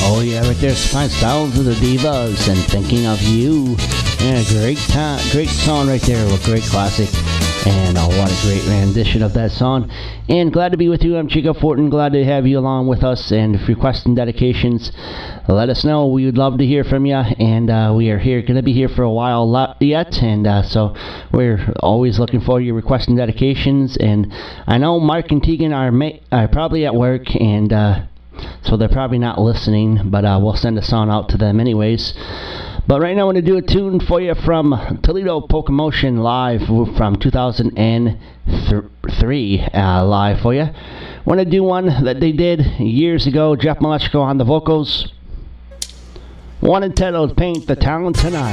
Oh yeah, right there, Fine Styles of the Divas and Thinking of You. Yeah, great song right there, a great classic. And what a great rendition of that song. And glad to be with you. I'm Chico Fortin. Glad to have you along with us. And if requesting dedications, let us know. We would love to hear from you. And we are going to be here for a while yet. And so we're always looking for your requesting dedications. And I know Mark and Tegan are probably at work. And so they're probably not listening. But we'll send a song out to them anyways. But right now I want to do a tune for you from Toledo Polkamotion live from 2003 live for you. I want to do one that they did years ago. Jeff Malechko on the vocals. One entitled Paint the Town Tonight.